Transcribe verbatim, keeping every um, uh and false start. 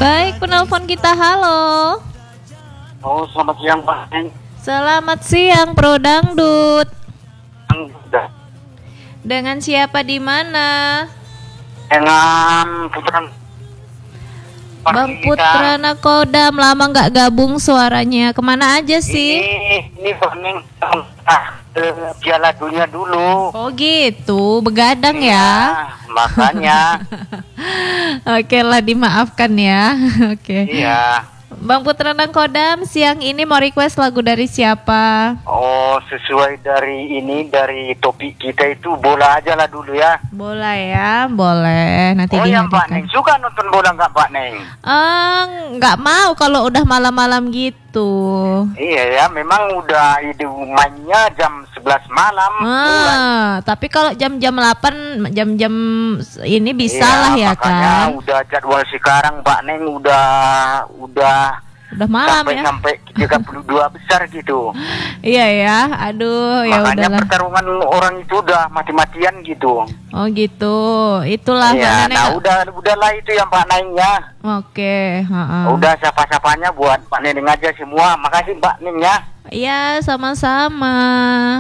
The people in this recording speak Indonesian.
Baik, penelpon kita, halo. Oh, selamat siang Pak. Selamat siang, Pro Dangdut. Udah. Dengan siapa di mana? Dengan Putra. Bang Putra Nakodam, lama nggak gabung suaranya. Kemana aja sih? Ini, ini Pak Neng, ah, eh, Piala Dunia dulu. Oh gitu, begadang Iya, ya. makanya. Oke lah, dimaafkan ya. Oke. Iya. Bang Putra Nakodam, siang ini mau request lagu dari siapa? Oh, sesuai dari ini, dari topik kita itu bola aja lah dulu ya. Bola ya, boleh. Nanti Oh ya Pak dihadirkan. Neng, suka nonton bola nggak Pak Neng? Ah, nggak mau kalau udah malam-malam gitu. Iya ya, memang udah ide mainnya jam sebelas malam. mulai. Ah, tapi kalau jam-jam delapan, jam-jam ini bisa Iya, lah ya makanya kan. udah jadwal sekarang Pak Neng udah udah Udah malam sampai ya. sampai tiga puluh dua besar gitu. Iya ya. Aduh, ya Makanya udahlah. pertarungan orang itu udah mati-matian gitu. Oh gitu. Itulah Iya, Nenek. nah udah udahlah itu yang Pak Nengnya. Oke, heeh. Udah siapa-siapanya buat Pak Neneng aja semua. Makasih Pak Neng ya. Iya, sama-sama.